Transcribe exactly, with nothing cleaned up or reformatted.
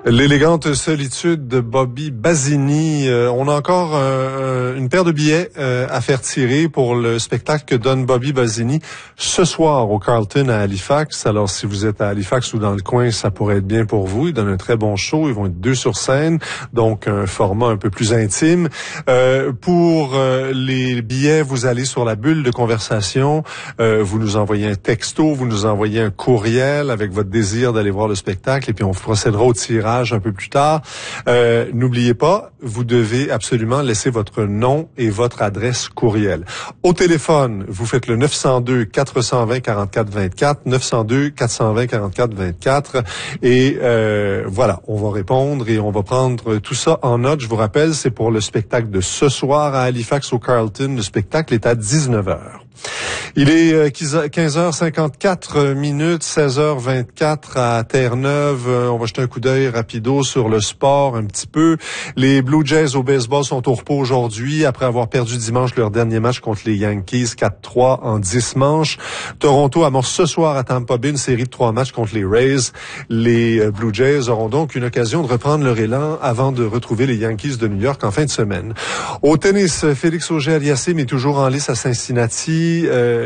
L'élégante solitude de Bobby Basini. Euh, on a encore euh, une paire de billets euh, à faire tirer pour le spectacle que donne Bobby Basini ce soir au Carlton à Halifax. Alors, si vous êtes à Halifax ou dans le coin, ça pourrait être bien pour vous. Ils donnent un très bon show. Ils vont être deux sur scène, donc un format un peu plus intime. Euh, pour euh, les billets, vous allez sur la bulle de conversation. Euh, vous nous envoyez un texto, vous nous envoyez un courriel avec votre désir d'aller voir le spectacle et puis on procédera au tirage un peu plus tard. Euh, n'oubliez pas, vous devez absolument laisser votre nom et votre adresse courriel. Au téléphone, vous faites le neuf zéro deux, quatre deux zéro, quarante-quatre vingt-quatre, neuf zéro deux, quatre deux zéro, quarante-quatre vingt-quatre et euh, voilà, on va répondre et on va prendre tout ça en note. Je vous rappelle, c'est pour le spectacle de ce soir à Halifax au Carlton. Le spectacle est à dix-neuf heures. Il est quinze heures cinquante-quatre minutes, seize heures vingt-quatre à Terre-Neuve. On va jeter un coup d'œil rapido sur le sport un petit peu. Les Blue Jays au baseball sont au repos aujourd'hui après avoir perdu dimanche leur dernier match contre les Yankees quatre trois en dix manches. Toronto amorce ce soir à Tampa Bay une série de trois matchs contre les Rays. Les Blue Jays auront donc une occasion de reprendre leur élan avant de retrouver les Yankees de New York en fin de semaine. Au tennis, Félix Auger-Aliassime est toujours en lice à Cincinnati. Euh,